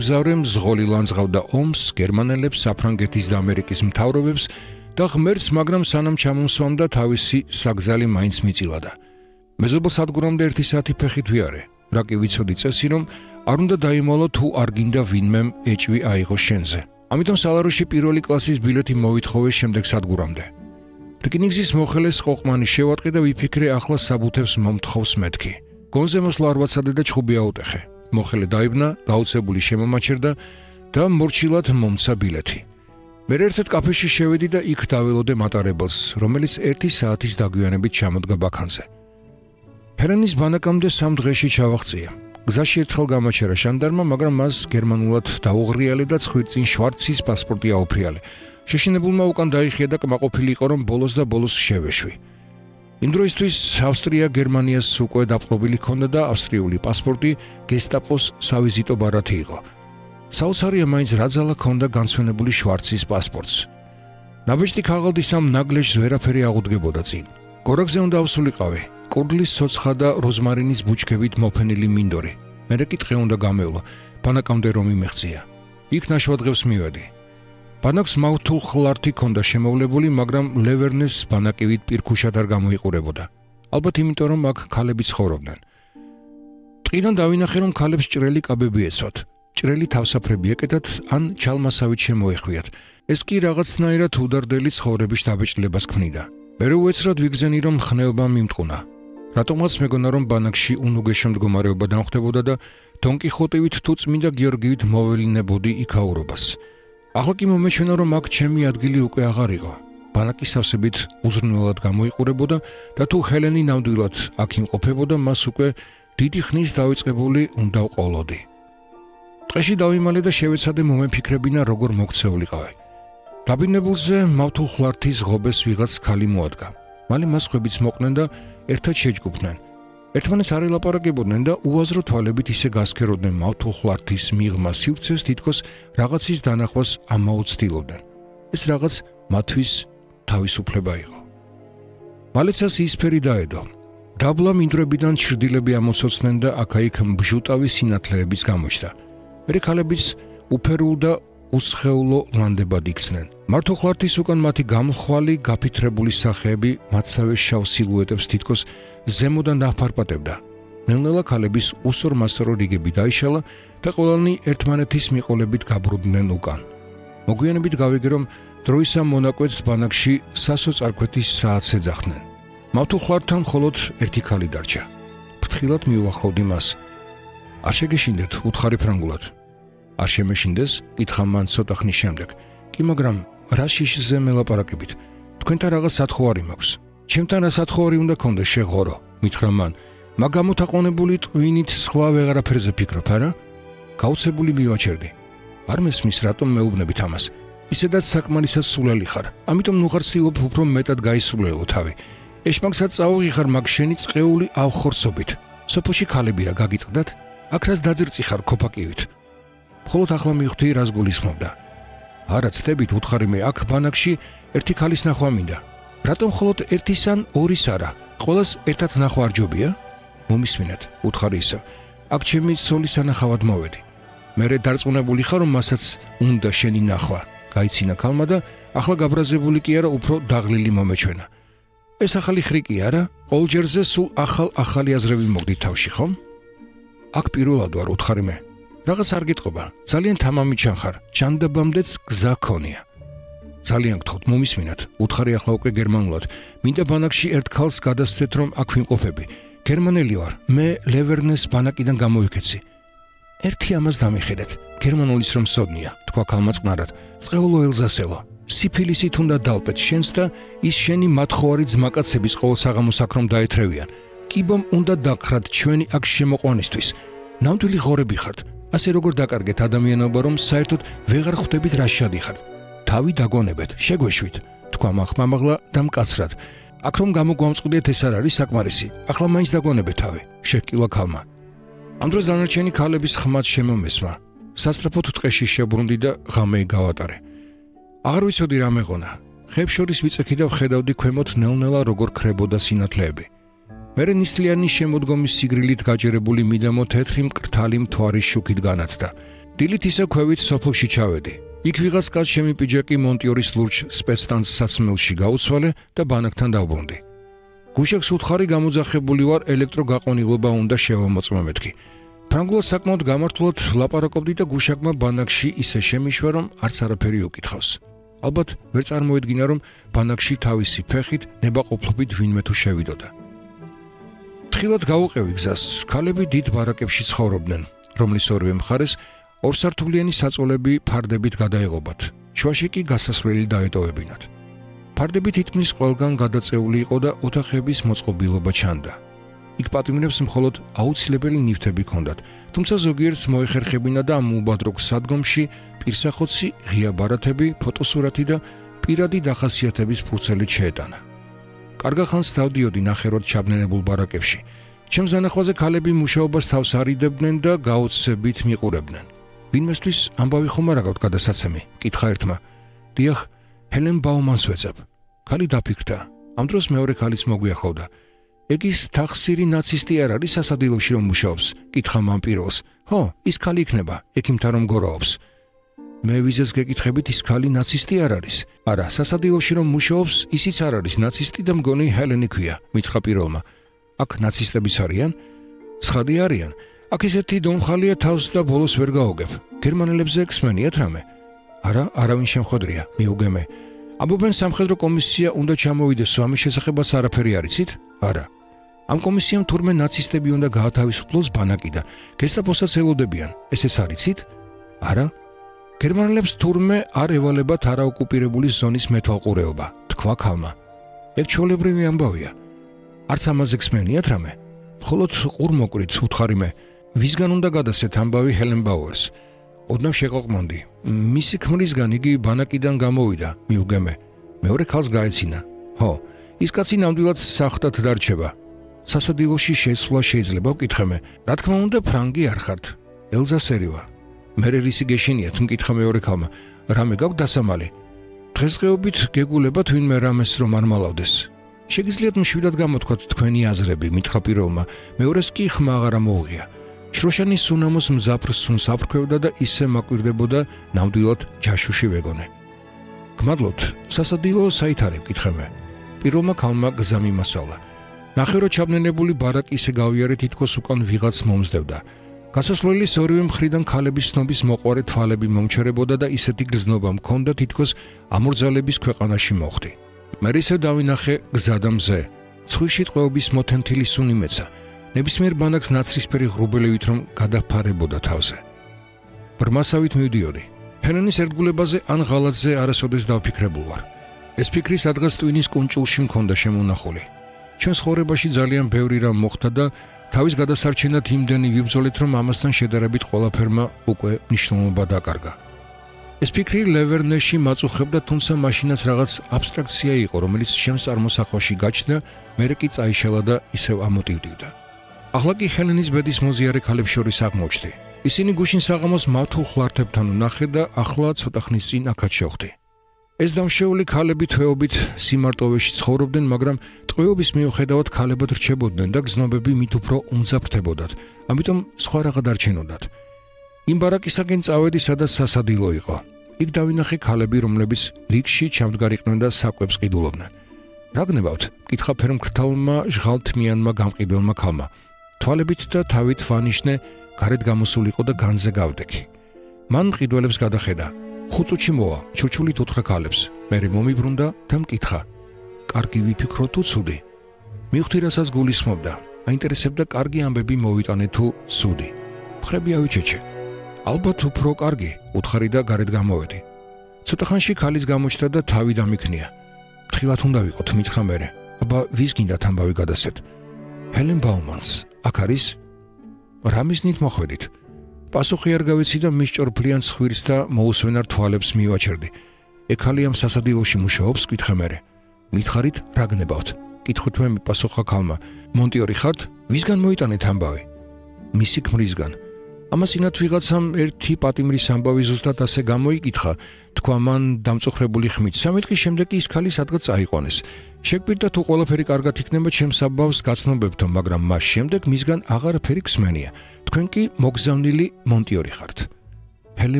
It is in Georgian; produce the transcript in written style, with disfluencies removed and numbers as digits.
გაემგზავრე მზღოლი ლანძღავდა ომს, გერმანელებს, საფრანგეთის და ამერიკის მთავრობებს და ღმერთს, მაგრამ სანამ ჩამომსვამდა თავისი საგზალი მაინც მიწილადა. მეზობელ სადგურამდე 1 საათი ფეხით ვიარე. რა კი ვიცოდი წესი, რომ არ უნდა დაიმალო თუ არ გინდა ვინმემ ეჭვი აიღო შენზე. ამიტომ სალაროში პირველი კლასის ბილეთი მოვითხოვე შემდეგ სადგურამდე. რკინიგზის მოხელეს ყოყმანი შევატყე და ვიფიქრე ახლა საბუთებს მომთხოვს მეთქი. გონზე მოსვლა არ ვაცადე და ჩხუბი აუტეხე. მოხელე დაიბნა, გაუცებული შემომაჩერდა და მორჩილად მომცა ბილეთი. მე ერთ კაფეში შევედი და იქ დაველოდე მატარებელს, რომელიც 1 საათის დაგვიანებით ჩამოდგა ბაქანზე. ფერენის ბანაკამდე 3 დღეში ჩავაღწია. გზაში ერთხელ გამაჩერა ჟანდარმმა, მაგრამ მას გერმანულად დაუღრიალე და ცხვირწინ შვარცის პასპორტი აუფრიალე. შეშინებულმა უკან დაიხია და კმაყოფილი იყო, რომ ბოლოს და ბოლოს შევეშვი. იმ დროისთვის ავსტრია გერმანიას უკვე დაპყრობილი ჰქონდა და ავსტრიული პასპორტი გესტაპოს სავიზიტო ბარათი იყო. საოცარია მაინც რა ძალა ჰქონდა განსვენებული შვარცის პასპორტს. ნაბეჭდი ქაღალდის ამ ნაგლეჟს ვერაფერი აღუდგებოდა წინ. გორაკზე უნდა ავსულიყავი. კურდლის ცოცხა და როზმარინის ბუჩქებით მოფენილი მინდორი. მერე კი ტყე უნდა გამევლო, ბანაკამდე რომ იმეღწია. იქ ნაშვადღებს მივედი. ბანაკს მავთულხლართი ჰქონდა შემოვლებული, მაგრამ ლევერნეს ბანაკივით პირქუშად არ გამოიყურებოდა. ალბათ იმიტომ, რომ აქ ქალები ცხოვრობდნენ. ტყიდან დავინახე, რომ ქალებს ჭრელი კაბები ეცვათ. ჭრელი თავსაფრები ეკეთათ ან ჩალმასავით შემოეხვიათ. ეს კი რაღაცნაირად უდარდელი ცხოვრების დაბეჭდლებას ქმნიდა. მერე უეცრად ვიგზენი, რომ ხნეობა მიმტყუნა. რატომაც მეგონა, რომ ბანაკში უნუგეშო მდგომარეობა დამხდებოდა და დონკიხოტივით თუ წმინდა გიორგივით მოველინებოდი იქაურობას. ახლა კი მომეჩვენა, რომ აქ ჩემი ადგილი უკვე აღარ იყო. ბანაკი სავსებით უზრუნველად გამოიყურებოდა და თუ ჰელენი ნამდვილად აქ იმყოფებოდა, მას უკვე დიდი ხნის დავიწყებული უნდა ვყოლოდი. ტყეში დავიმალე და შევეცადე მომეფიქრებინა, როგორ მოქცეულიყავი. დაბინებულზე მავთულხლართის ღობეს ვიღაც ქალი მოადგა. მალე მას ხვებიც მოყნენ და ერთად შეჯგუფდნენ. ერთმანეთს არ ელაპარაკებოდნენ და უაზრო თვალებით ისე გასქეროდნენ მავთულხლართის მიღმა სივრცეს, თითქოს რაღაცის დანახვას ამაოდ ცდილობდნენ. ეს რაღაც მათთვის თავისუფლება იყო. მალეცას ისფერი დაედო. დაბლა მინდვრებიდან ჩრდილები ამოცოცდნენ და აქა-იქ მბჟუტავი სინათლეების გამოჩნდა. მერე ქალებიც უფერულ და უსხეულო ლანდებად იქცნენ. მავთულხლართის უკან მათი გამხვალი, გაფითრებული სახეები მათსავე შავ სილუეტებს თითქოს ზემოდან დაფარპატებდა. ნელ-ნელა ქალების უსწორმასწორო რიგები დაიშალა და ყველანი ერთმანეთის მიყოლებით გაბრუნდნენ უკან. მოგვიანებით გავიგე, რომ დროისა მონაკვეთს ბანაკში სასოწარკვეთის საათს ეძახდნენ. მავთულხლართთან მხოლოდ ერთი ქალი დარჩა. ფრთხილად მიუახლოვდი მას. არ შეგეშინდეთ, უთხარი ფრანგულად. არ შემეშინდეს, კითხა მან ცოტა ხნის შემდეგ. კი, მაგრამ რა შიშზე მელაპარაკებით? თქვენთან რაღაც სათხოვარი მაქვს. ჩემთან რა სათხოვარი უნდა გქონდეს, შეღორო, მითხრა მან. მაგ გამოთაყვანებული ტვინით სხვა ვეღარაფერზე ფიქრობ, არა? გაუცებული მივაჩერდი. არ მესმის, რატომ მეუბნებით ამას? ისედაც საკმარისად სულელი ხარ, ამიტომ ნუ ხარ ცდილობ უფრო მეტად გაისულელო თავი. ეშმაკსაც წაუღიხარ, მაგ შენი წყეული ავხორცობით. სოფოში ქალები რა გაგიწყდათ? აქ რას დაძირწიხარ ქოფაკივით? მხოლოდ ახლა მივხვდი, რას გულისხმობდა. არა, ცდებით, უთხარი მე, აქ ბანაკში ერთი ქალის ნახვა მინდა. რატომ მხოლოდ ერთის ან ორის არა? ყველას ერთად ნახვა არ ჯობია? მომისმინეთ, უთხარი ისევ. აქ ჩემი ცოლის სანახავად მოვედი. მერე დარწმუნებული ხარ, რომ მასაც უნდა შენი ნახვა. გაიცინა ქალმა და ახლა გაბრაზებული კი არა, უფრო დაღლილი მომეჩვენა. ეს ახალი ხრიკი არა? ყოველჯერზე სულ ახალი აზრები მოგდით თავში, ხომ? აქ პირველად ვარ, უთხარი მე. რაღაც არ გიტყობა, ძალიან თამამი ჩანხარ, ჩანდაბამდეც გზა ქონია. ძალიან გთხოვთ, მომისმინათ, უთხარი ახლა უკვე გერმანულად. მინდა ბანაკში ერთ ქალს გადასცეთ, რომ აქ ვიმყოფები. გერმანელი ვარ, მე ლევერნეს ბანაკიდან გამოვიქეცი. ერთი ამას დამიხედეთ, გერმანულის რომ სოდნია, თქვა ქალმა წყნარად. წყეულო ელზასელო, სიფილისით უნდა დალპეთ შენს და ის შენი მათხოვარი ძმაკაცების ყოველ საღამოს აქ რომ დაეთრევიან. კიბომ უნდა დაგხრათ ჩვენი აქ შემოყვანისთვის. ნამდვილი ღორები ხართ. ასე როგორ დაკარგეთ ადამიანობა, რომ საერთოდ ვეღარ ხვდებით რა შადიხართ. თავი დაგონებეთ, შეგვეშვით, თქვა მაღლა და მკაცრად. აქ რომ გამოგვამწყდეთ, ეს არ არის საკმარისი. ახლა მაინც დაგონებეთ თავი, შეჰკილა ქალმა. ამ დროს დანარჩენი ქალების ხმაც შემომესმა. სასწრაფოდ ტყეში შებრუნდი და ღამე გავატარე. აღარ ვიცოდი რა მეღონა. ხეებს შორის ვიწექი და ვხედავდი ქვემოთ ნელ-ნელა როგორ ქრებოდა სინათლეები. მერე ნისლიანი შემოდგომის სიგრილით გაჯერებული მიდამო თეთრი მკრთალი მთვარის შუქით განათდა. დილით ისე ქვევით სოფელში ჩავედი. იქ ვიღაც კაცს ჩემი პიჯაკი მონტიორის ლურჯ სპეცტანს საცმელში გაუცვალე და ბანაკთან დავბრუნდი. გუშაკს უთხარი გამოძახებული ვარ ელექტროგაყვანილობა უნდა შევამოწმო მეთქი. ფრანგულად საკმაოდ გამართულად ლაპარაკობდი და გუშაკმა ბანაკში ისე შემიშვა რომ არც არაფერი უკითხავს. ალბათ ვერ წარმოედგინა რომ ბანაკში თავისი ფეხით ნებაყოფლობით ვინმე თუ შევიდოდა. თხილად გავუყევი გზას, ქალები დიდ ბარაკებში ცხოვრობდნენ, რომლის ორივე მხარეს ორსართულიანი საწოლები ფარდებით გადაეღობათ. შუაში კი გასასვლელი დაეტოვებინათ. ფარდები თითქმის ყველგან გადაწეული იყო და ოთახების მოწყობილობა ჩანდა. იქ პატიმრებს მხოლოდ აუცილებელი ნივთები ჰქონდათ, თუმცა ზოგიერთს მოეხერხებინა და ამ უბადროგ სადგომში პირსახოცი, ღია ბარათები, ფოტოსურათი და პირადი დახასიათების ფურცელი შეეტანა. კარგა ხანს დავდიოდი ნახევრად ჩაბნენებულ ბარაკებში. ჩემს დანახვაზე ქალები მუშაობას თავს არიდებდნენ და გაოცებით მიყურებდნენ. ვინმესთვის ამბავი ხომ არ აქვს გადასაცემი? კითხა ერთმა. დიახ, ჰელენ ბაუმანს ვეძებ. ქალი დაფიქრდა. ამ დროს მეორე ქალიც მოგვიახავდა. ეგ ის თახსირი ნაცისტი არ არის სასადილოში რომ მუშაობს? კითხა მან პირველს. ხო, ის ქალი იქნება, ექიმთა რომ გორაობს. მე ვიზეს გეკითხებით ის ქალი ნაცისტი არ არის? არა, სასადილოში რომ მუშაობს, ისიც არ არის ნაცისტი და მგონი ჰელენი ქვია, მითხრა პირველმა. აქ ნაცისტებიც არიან? ცხადი არიან. აქ ისეთი დომხალია თავს და ბოლოს ვერ გაოგებ. გერმანელებზე ხსმენიათ რამე? არა, არავინ შემხვედრია, მიუგემე. ამბობენ სამხედრო კომისია უნდა ჩამოვიდეს, ამის შესახებაც არაფერი არ იცით? არა. ამ კომისიამ თურმე ნაცისტები უნდა გაათავისუფლოს ბანაკი და გესტაპოსაც ელოდებიან. ესეც არ იცით? არა. გერმანელებს თურმე არ ევალებათ არაოკუპირებული ზონის მეთვალყურეობა, თქვა ქალმა. ეგ ჩვეულებრივი ამბავია. არც ამაზე ხსმენიათ რამე? მხოლოდ ყურმოკვით უთხარი მე. ვისგან უნდა გადასცეთ ამბავი ჰელენ ბაუერს? ოდნავ შეყოყმონდი. მისი ქმრისგან იგი ბანაკიდან გამოვიდა, მიუგემე. მეორე ქალს გაეცინა. ხო, ის კაცი ნამდვილად სახლად დარჩება. სასადილოში შესვლა შეიძლება, ვკითხე მე. რა თქმა უნდა, ფრანგი არ ხართ. ელზასერი ვარ. მერე რისი გეშინიათ, მკითხა მეორე ქალმა. რამე გაქვთ დასამალი? დღესდღეობით გეგულებათ ვინმე რამეს რომ არ მალავდეს. შეგიძლიათ მშვიდად გამოთქვათ თქვენი აზრები, მითხრა პირველმა. მეორეს კი ხმა აღარ მოუღია. შროშანი სუნამოს მზაფრ სუნს აფრქვევდა და ისე მაკვირდებოდა ნამდვილად ჯაშუში ვეგონე. გმადლობთ, სასადილო საით არის, ვკითხე მე. პირველმა ქალმა გზა მიმასავლა. ნახევრად ჩაბნენებული ბარაკი ისე გავიარე თითქოს უკან ვიღაც მომზდევდა. გასასვლელის ორივე მხრიდან ქალების ცნობის მოყვარე თვალები მომჩერებოდა და ისეთი გრძნობა მქონდა თითქოს ამორძალების ქვეყანაში მოხვდი. მე ისე დავინახე გზა და მზე. ცხვირში ტყვეობის მოთენთილი სუნი მეცა. ნებისმიერ ბანაკს ნაცრისფერი ღრუბელივით რომ გადაფარებოდა თავზე. ბრმასავით მივდიოდი. ჰელენის ერთგულებაზე ან ღალატზე არასოდეს დავფიქრებულ ვარ. ეს ფიქრი სადღაც ტვინის კუნჭულში მქონდა შემონახული. ჩვენს ცხოვრებაში ძალიან ბევრი რამ მოხდა და თავის გადასარჩენად იმდენი ვიბრძოლეთ, რომ ამასთან შედარებით ყველაფერმა უკვე მნიშვნელობა დაკარგა. ეს ფიქრი ლევერნეში მაწუხებდა, თუმცა მაშინაც რაღაც აბსტრაქცია იყო, რომელიც ჩემს წარმოსახვაში გაჩნდა, მერე კი წაიშალა და ისევ ამოტივდივდა. ახლა კი ჰელენის ბედის მოზიარე ქალებს შორის აღმოჩნდი. ისინი გუშინ საღამოს მართულ ხლართებთან ვნახე და ახლა ცოტა ხნის წინ აქაც შევხვდი. ეს დამშეული ქალები თვეობით სიმარტოვეში ცხოვრობდნენ, მაგრამ ტყვეობის მიუხედავად ქალებად რჩებოდნენ და გზნობები მით უფრო უმძაფრდებოდათ, ამიტომ სხვა რაღაც არჩენოდათ. იმ ბარაკისაკენ წავედი, სადაც სასადილო იყო. იქ დავინახე ქალები, რომლებიც რიგში ჩამდგარიყვნენ და საკვებს ყიდულობდნენ. რა გნებავთ? კითხა ფერმკრთალმა ჟღალთმიანმა გამყიდველმა ქალმა. თვალებით და თავით ვანიშნე, გარეთ გამოსულიყო და განზე გავდექი. მან მყიდველებს გადახედა. 5 წუთში მოვა, ჩურჩულით უთხრა ქალებს. მერე მომიბრუნდა და მკითხა. კარგი ვიფიქრო თუ ცუდი? მივხვდი, რასაც გულისხმობდა. აინტერესებდა კარგი ამბები მოვიტანე თუ ცუდი. მხრები ავიჩეჩე. ალბათ უფრო კარგი, უთხარი და გარეთ გამოვედი. ცოტა ხანში ქალის გამოჩნდა და თავი დამიქნია. თხილად უნდა ვიყოთ, მითხრა მერე. აბა ვის გინდათ ამბავი გადასცეთ? ჰელენ ბაუმანს. აქ არის? რა მიზნით მოხვედით? პასუხი არ გავიცი და მის ჭორფლიან ცხვირს და მოუსვენარ თვალებს მივაჩერდი. ეგ ქალი ამ სასადილოში მუშაობს, კითხე მერე. მითხარით რა გნებავთ? კითხვით მე მიპასუხა ქალმა. მონტიორი ხართ? ვისგან მოიტანეთ ამბავი? მისი ქმრისგან. ამასინათ ვიღაცამ ერთი პატიმრის ამბავი ზუსტად ასე გამოიკითხა, თქვა მან დამწუხრებული ხმით. 3 დღის შემდეგ ის ქალი სადღაც წაიყვანეს. შეგვირდა თუ ყველაფერი კარგად იქნება, ჩემს ამბავს გაცნობებთო, მაგრამ მას შემდეგ მისგან აღარაფერი ხსმენია. თქვენ კი მოგზავნილი მონტიორი ხართ.